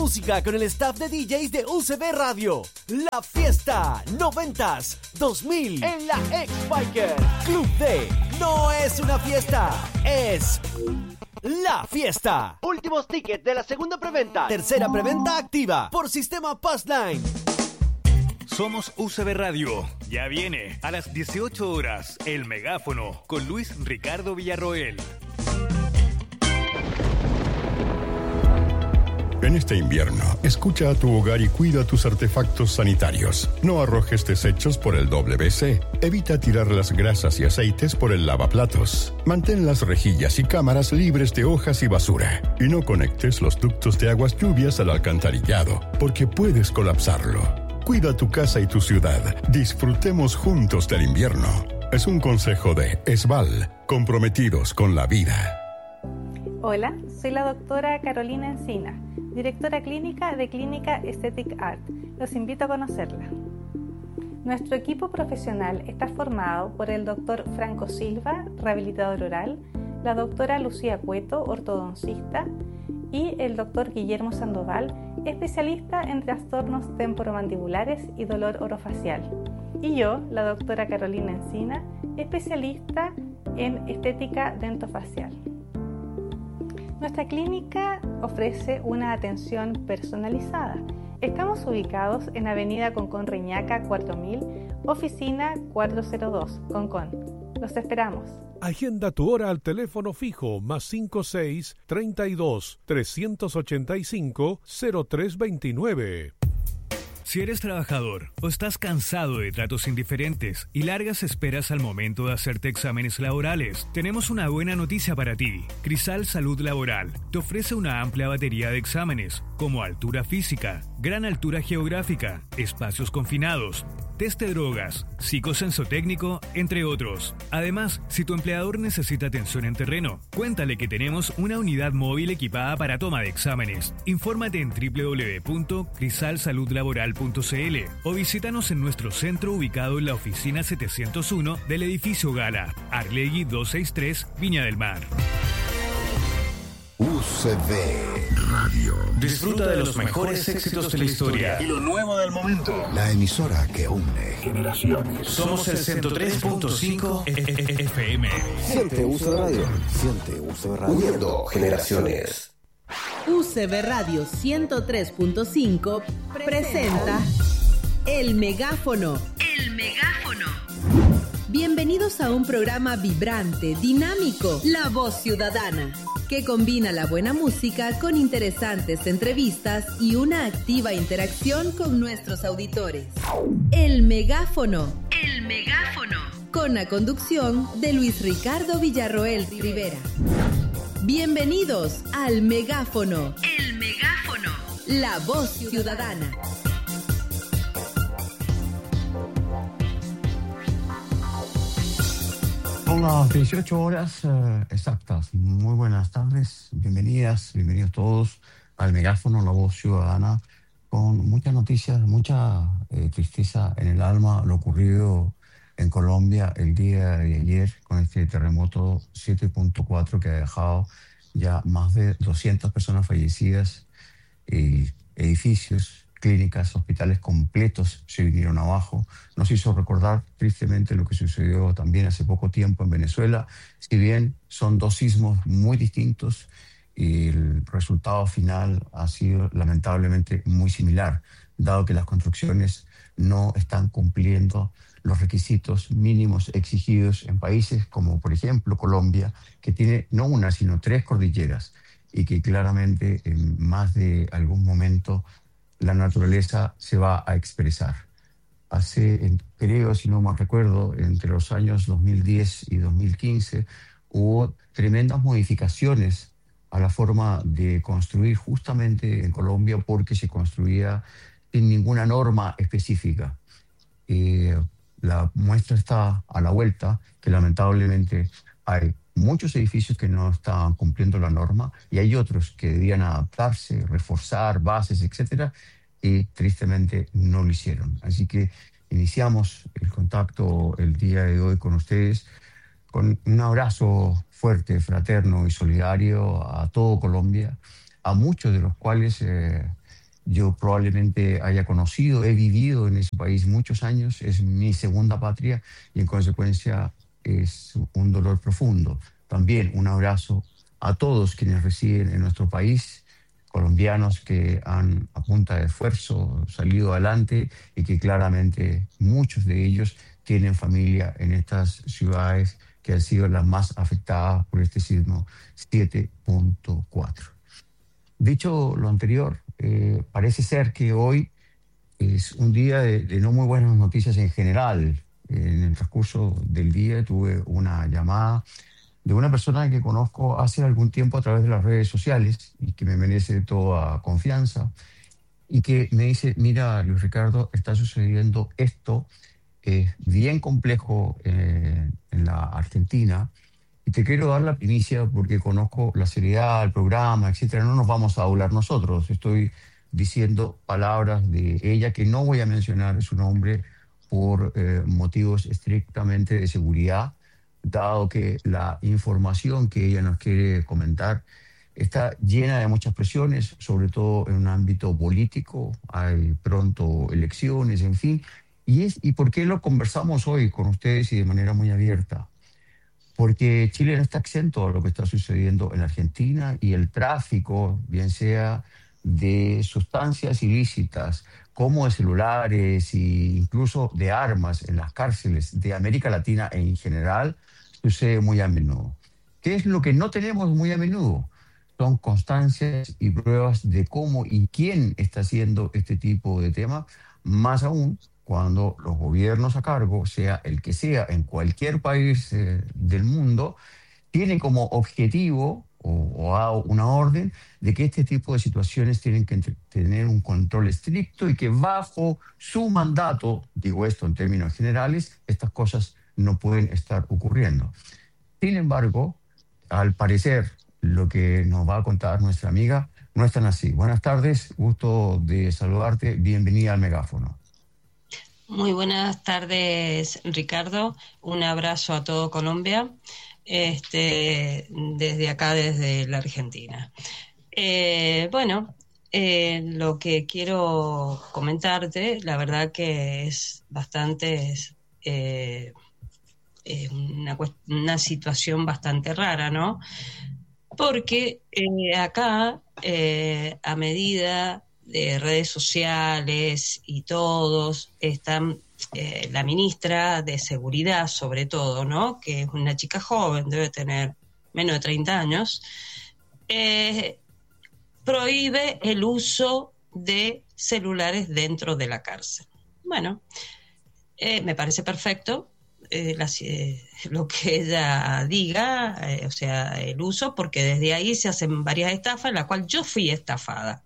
música con el staff de DJs de UCB Radio. La fiesta 90s 2000 en la X-Biker. Club D no es una fiesta, es la fiesta. Últimos tickets de la segunda preventa. Tercera preventa activa por sistema Passline. Somos UCB Radio. Ya viene a las 18 horas El Megáfono con Luis Ricardo Villarroel. En este invierno, escucha a tu hogar y cuida tus artefactos sanitarios. No arrojes desechos por el WC. Evita tirar las grasas y aceites por el lavaplatos. Mantén las rejillas y cámaras libres de hojas y basura. Y no conectes los ductos de aguas lluvias al alcantarillado, porque puedes colapsarlo. Cuida tu casa y tu ciudad. Disfrutemos juntos del invierno. Es un consejo de ESVAL, comprometidos con la vida. Hola, soy la doctora Carolina Encina, directora clínica de Clínica Aesthetic Art. Los invito a conocerla. Nuestro equipo profesional está formado por el doctor Franco Silva, rehabilitador oral, la doctora Lucía Cueto, ortodoncista, y el doctor Guillermo Sandoval, especialista en trastornos temporomandibulares y dolor orofacial. Y yo, la doctora Carolina Encina, especialista en estética dentofacial. Nuestra clínica ofrece una atención personalizada. Estamos ubicados en Avenida Concón Reñaca 4000, oficina 402, Concón. Los esperamos. Agenda tu hora al teléfono fijo +56 32 385 0329. Si eres trabajador o estás cansado de tratos indiferentes y largas esperas al momento de hacerte exámenes laborales, tenemos una buena noticia para ti. Crisal Salud Laboral te ofrece una amplia batería de exámenes, como altura física, gran altura geográfica, espacios confinados, test de drogas, psicosensotécnico, entre otros. Además, si tu empleador necesita atención en terreno, cuéntale que tenemos una unidad móvil equipada para toma de exámenes. Infórmate en www.crisalsaludlaboral.cl o visítanos en nuestro centro ubicado en la oficina 701 del edificio Gala, Arlegui 263, Viña del Mar. UCB Radio. Disfruta de los mejores éxitos de la historia y lo nuevo del momento. La emisora que une generaciones. Somos el 103.5 FM. Siente UCB Radio. Siente UCB Radio. Uniendo generaciones. UCB Radio 103.5 presenta El Megáfono. El Megáfono. Bienvenidos a un programa vibrante, dinámico, La Voz Ciudadana, que combina la buena música con interesantes entrevistas y una activa interacción con nuestros auditores. El Megáfono. El Megáfono. Con la conducción de Luis Ricardo Villarroel Rivera. Bienvenidos al Megáfono. El Megáfono. La Voz Ciudadana. Son las 18 horas exactas. Muy buenas tardes, bienvenidos todos al Megáfono, La Voz Ciudadana, con muchas noticias, mucha tristeza en el alma, lo ocurrido en Colombia el día de ayer con este terremoto 7.4 que ha dejado ya más de 200 personas fallecidas, edificios, clínicas, hospitales completos se vinieron abajo. Nos hizo recordar tristemente lo que sucedió también hace poco tiempo en Venezuela. Si bien son dos sismos muy distintos, el resultado final ha sido lamentablemente muy similar, dado que las construcciones no están cumpliendo los requisitos mínimos exigidos en países como, por ejemplo, Colombia, que tiene no una, sino tres cordilleras y que claramente en más de algún momento la naturaleza se va a expresar. Creo, si no mal recuerdo, entre los años 2010 y 2015 hubo tremendas modificaciones a la forma de construir justamente en Colombia porque se construía sin ninguna norma específica. La muestra está a la vuelta, que lamentablemente hay muchos edificios que no estaban cumpliendo la norma y hay otros que debían adaptarse, reforzar bases, etcétera, y tristemente no lo hicieron. Así que iniciamos el contacto el día de hoy con ustedes con un abrazo fuerte, fraterno y solidario a todo Colombia, a muchos de los cuales yo probablemente haya conocido, he vivido en ese país muchos años, es mi segunda patria y en consecuencia es un dolor profundo. También un abrazo a todos quienes residen en nuestro país, colombianos que han a punta de esfuerzo salido adelante y que claramente muchos de ellos tienen familia en estas ciudades que han sido las más afectadas por este sismo 7.4. Dicho lo anterior, parece ser que hoy es un día de no muy buenas noticias en general. En el transcurso del día tuve una llamada de una persona que conozco hace algún tiempo a través de las redes sociales y que me merece toda confianza y que me dice, mira, Luis Ricardo, está sucediendo esto bien complejo en la Argentina y te quiero dar la primicia porque conozco la seriedad del programa, etcétera. No nos vamos a hablar nosotros, estoy diciendo palabras de ella que no voy a mencionar su nombre por motivos estrictamente de seguridad, dado que la información que ella nos quiere comentar está llena de muchas presiones, sobre todo en un ámbito político, hay pronto elecciones, en fin. ¿Y por qué lo conversamos hoy con ustedes y de manera muy abierta? Porque Chile no está exento a lo que está sucediendo en Argentina y el tráfico, bien sea de sustancias ilícitas, como de celulares e incluso de armas en las cárceles de América Latina en general, sucede muy a menudo. ¿Qué es lo que no tenemos muy a menudo? Son constancias y pruebas de cómo y quién está haciendo este tipo de temas, más aún cuando los gobiernos a cargo, sea el que sea, en cualquier país del mundo, tienen como objetivo o una orden de que este tipo de situaciones tienen que tener un control estricto y que bajo su mandato, digo esto en términos generales, estas cosas no pueden estar ocurriendo. Sin embargo, al parecer, lo que nos va a contar nuestra amiga no es tan así. Buenas tardes, gusto de saludarte, bienvenida al megáfono. Muy buenas tardes, Ricardo. Un abrazo a todo Colombia, desde acá, desde la Argentina. Lo que quiero comentarte, la verdad que es bastante... una situación bastante rara, ¿no? Porque acá, a medida de redes sociales y todos, están la ministra de Seguridad, sobre todo, ¿no? Que es una chica joven, debe tener menos de 30 años, prohíbe el uso de celulares dentro de la cárcel. Bueno, me parece perfecto. Lo que ella diga, o sea, el uso, porque desde ahí se hacen varias estafas, en la cual yo fui estafada.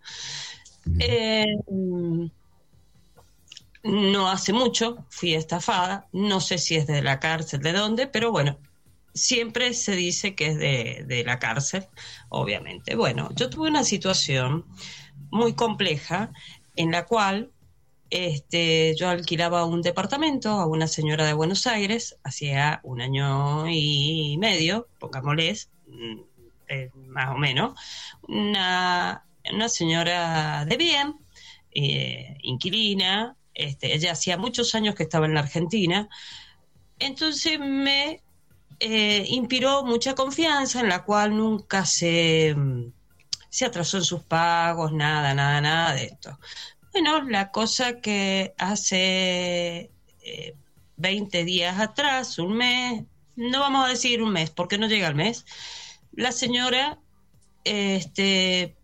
No hace mucho fui estafada, no sé si es de la cárcel, de dónde, pero bueno, siempre se dice que es de la cárcel, obviamente. Bueno, yo tuve una situación muy compleja en la cual yo alquilaba un departamento a una señora de Buenos Aires hacía 1 año y medio, pongámosles, más o menos, una señora de bien, inquilina. Ella hacía muchos años que estaba en la Argentina, entonces me inspiró mucha confianza, en la cual nunca se atrasó en sus pagos, nada de esto. Bueno, la cosa que hace 20 días atrás, un mes, no vamos a decir un mes, porque no llega el mes, la señora de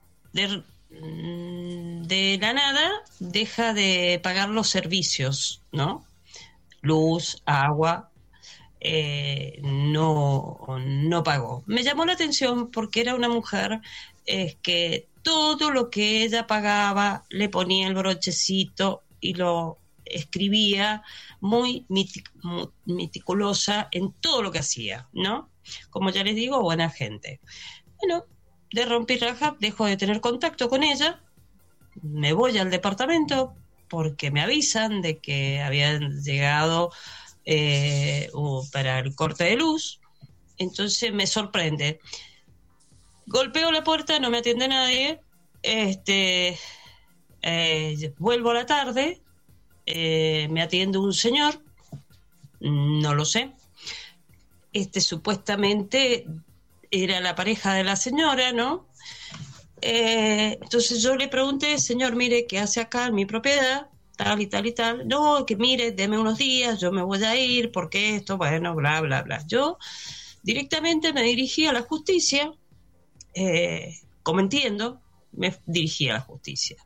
la nada deja de pagar los servicios, ¿no? Luz, agua, no pagó. Me llamó la atención porque era una mujer que todo lo que ella pagaba le ponía el brochecito y lo escribía muy meticulosa en todo lo que hacía, ¿no? Como ya les digo, buena gente. Bueno, de rompirraja dejo de tener contacto con ella, me voy al departamento porque me avisan de que habían llegado para el corte de luz, entonces me sorprende. Golpeo la puerta, no me atiende nadie. Vuelvo a la tarde, me atiende un señor, no lo sé. Supuestamente era la pareja de la señora, ¿no? Entonces yo le pregunté, señor, mire, ¿qué hace acá en mi propiedad? Tal y tal y tal. No, que mire, deme unos días, yo me voy a ir, porque esto, bueno, bla, bla, bla. Yo directamente me dirigí a la justicia, como entiendo, me dirigí a la justicia.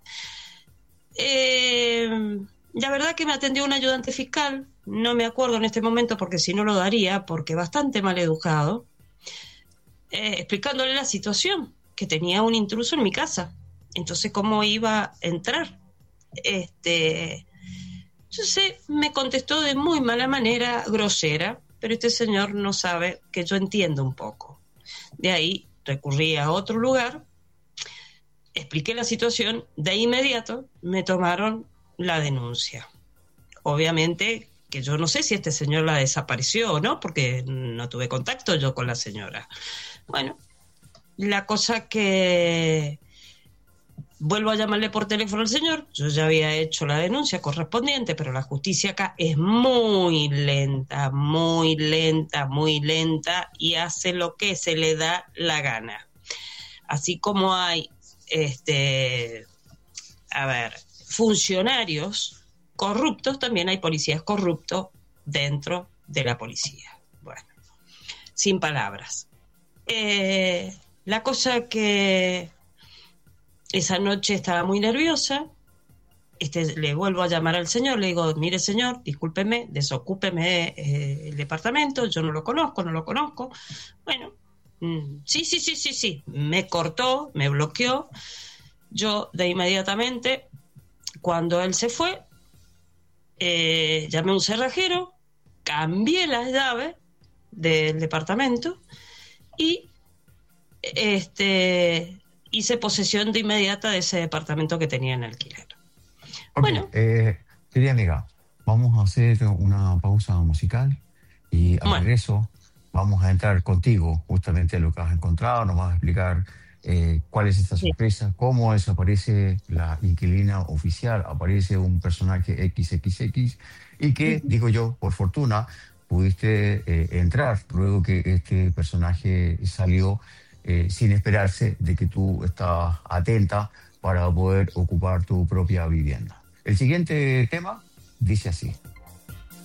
La verdad que me atendió un ayudante fiscal, no me acuerdo en este momento porque si no lo daría, porque bastante mal educado, explicándole la situación, que tenía un intruso en mi casa. Entonces, ¿cómo iba a entrar? Entonces me contestó de muy mala manera, grosera, pero este señor no sabe que yo entiendo un poco. De ahí recurrí a otro lugar, expliqué la situación, de inmediato me tomaron la denuncia. Obviamente que yo no sé si este señor la desapareció o no, porque no tuve contacto yo con la señora. Bueno, la cosa que vuelvo a llamarle por teléfono al señor, yo ya había hecho la denuncia correspondiente, pero la justicia acá es muy lenta, muy lenta, muy lenta y hace lo que se le da la gana. Así como hay funcionarios corruptos, también hay policías corruptos dentro de la policía. Bueno, sin palabras. La cosa que esa noche estaba muy nerviosa, le vuelvo a llamar al señor, le digo, mire señor, discúlpeme, desocúpeme el departamento, yo no lo conozco. Bueno, sí, me cortó, me bloqueó. Yo de inmediatamente, cuando él se fue, llamé a un cerrajero, cambié las llaves del departamento y hice posesión de inmediata de ese departamento que tenía en alquiler. Okay. Bueno. Querida amiga, vamos a hacer una pausa musical y al regreso vamos a entrar contigo justamente a lo que has encontrado, nos vas a explicar cuál es esta sorpresa, cómo desaparece la inquilina oficial, aparece un personaje XXX y que, digo yo, por fortuna, pudiste entrar luego que este personaje salió sin esperarse de que tú estabas atenta para poder ocupar tu propia vivienda. El siguiente tema dice así.